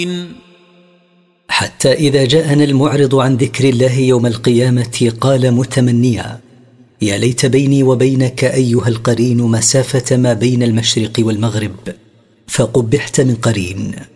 حتى إذا جاءنا المعرض عن ذكر الله يوم القيامة قال متمنيا: يا ليت بيني وبينك أيها القرين مسافة ما بين المشرق والمغرب، فقبحت من قرين.